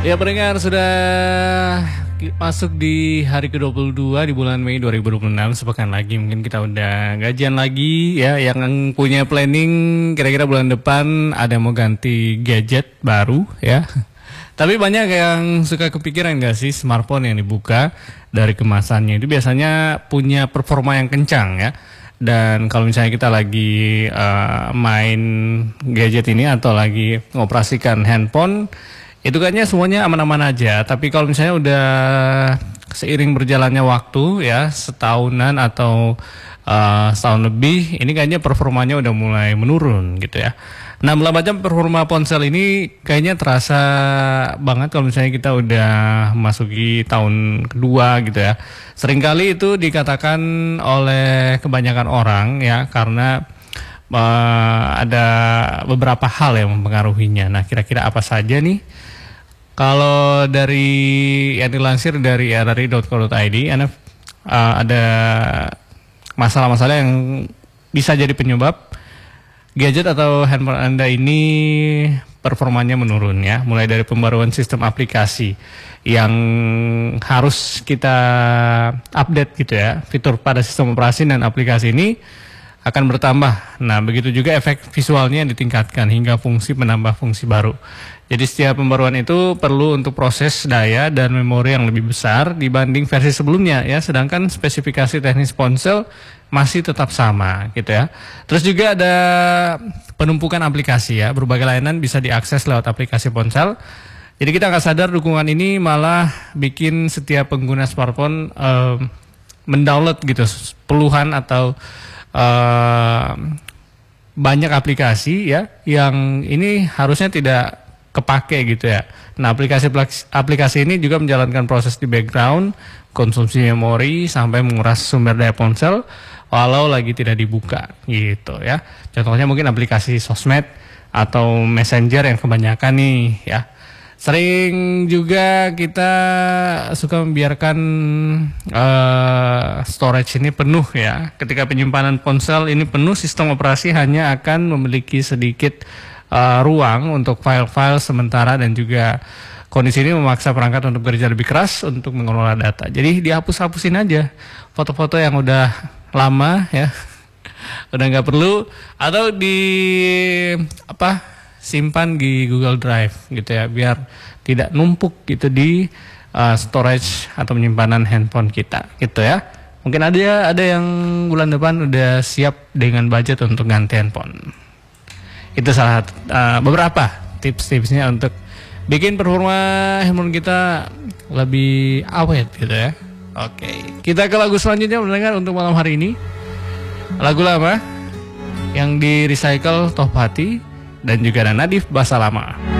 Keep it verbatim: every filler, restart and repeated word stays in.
Ya pendengar, sudah masuk di hari ke dua puluh dua di bulan Mei dua ribu dua puluh enam. Sepekan lagi mungkin kita udah gajian lagi ya. Yang punya planning kira-kira bulan depan ada mau ganti gadget baru ya. Tapi banyak yang suka kepikiran gak sih, smartphone yang dibuka dari kemasannya itu biasanya punya performa yang kencang ya. Dan kalau misalnya kita lagi uh, main gadget ini atau lagi mengoperasikan handphone, itu kayaknya semuanya aman-aman aja. Tapi kalau misalnya udah seiring berjalannya waktu ya, setahunan atau uh, setahun lebih, ini kayaknya performanya udah mulai menurun gitu ya. Nah, macam performa ponsel ini kayaknya terasa banget kalau misalnya kita udah masuki tahun kedua gitu ya. Seringkali itu dikatakan oleh kebanyakan orang ya, karena uh, ada beberapa hal yang mempengaruhinya. Nah, kira-kira apa saja nih? Kalau dari yang dilansir dari r r i dot co dot i d, uh, ada masalah-masalah yang bisa jadi penyebab gadget atau handphone Anda ini performanya menurun ya. Mulai dari pembaruan sistem aplikasi yang harus kita update gitu ya. Fitur pada sistem operasi dan aplikasi ini akan bertambah. Nah, begitu juga efek visualnya yang ditingkatkan hingga fungsi menambah fungsi baru. Jadi setiap pembaruan itu perlu untuk proses daya dan memori yang lebih besar dibanding versi sebelumnya ya. Sedangkan spesifikasi teknis ponsel masih tetap sama gitu ya. Terus juga ada penumpukan aplikasi ya. Berbagai layanan bisa diakses lewat aplikasi ponsel. Jadi kita nggak sadar dukungan ini malah bikin setiap pengguna smartphone uh, mendownload gitu puluhan atau Uh, banyak aplikasi ya yang ini harusnya tidak kepake gitu ya. Nah, aplikasi aplikasi ini juga menjalankan proses di background, konsumsi memori sampai menguras sumber daya ponsel walau lagi tidak dibuka gitu ya. Contohnya mungkin aplikasi sosmed atau messenger yang kebanyakan nih ya. Sering juga kita suka membiarkan uh, storage ini penuh ya. Ketika penyimpanan ponsel ini penuh, sistem operasi hanya akan memiliki sedikit uh, ruang untuk file-file sementara, dan juga kondisi ini memaksa perangkat untuk bekerja lebih keras untuk mengelola data. Jadi dihapus-hapusin aja foto-foto yang udah lama ya, udah nggak perlu, atau di apa? simpan di Google Drive gitu ya, biar tidak numpuk gitu di uh, storage atau penyimpanan handphone kita gitu ya. Mungkin ada ada yang bulan depan udah siap dengan budget untuk ganti handphone. Itu salah uh, beberapa tips-tipsnya untuk bikin performa handphone kita lebih awet gitu ya. Oke, kita ke lagu selanjutnya mendengar untuk malam hari ini. Lagu lama yang di recycle Top Hati dan juga ada Nadif Bahasa Lama.